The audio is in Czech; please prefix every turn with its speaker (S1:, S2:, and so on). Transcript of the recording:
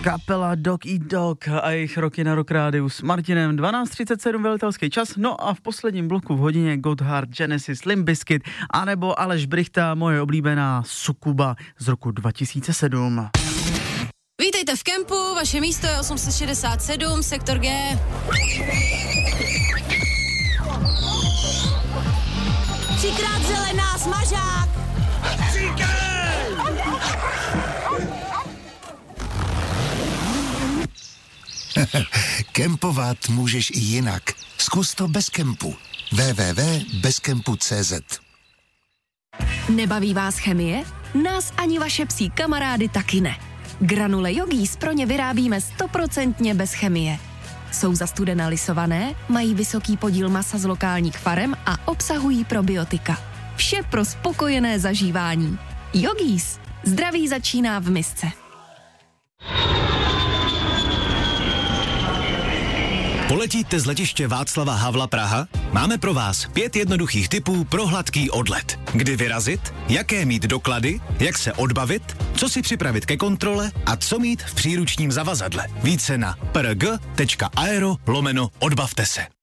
S1: Kapela Dog Eat Dog a jejich Roky na Rock Rádiu s Martinem. 12:37 velitelský čas, no a v posledním bloku v hodině Gotthard, Genesis, Limp Bizkit, anebo Aleš Brychta, moje oblíbená Sukuba z roku 2007.
S2: Vítejte v kempu, vaše místo je 867, sektor G. Třikrát zelená, smažák!
S3: Kempovat můžeš i jinak. Zkus to bez kempu. www.bezkempu.cz.
S4: Nebaví vás chemie? Nás ani vaše psí kamarády taky ne. Granule Yogis pro ně vyrábíme 100% bez chemie. Jsou zastudena lisované, mají vysoký podíl masa z lokálních farem a obsahují probiotika. Vše pro spokojené zažívání. Yogis. Zdraví začíná v misce.
S5: Poletíte z letiště Václava Havla Praha? Máme pro vás 5 jednoduchých tipů pro hladký odlet. Kdy vyrazit, jaké mít doklady, jak se odbavit, co si připravit ke kontrole a co mít v příručním zavazadle. Více na prg.aero/odbavte se.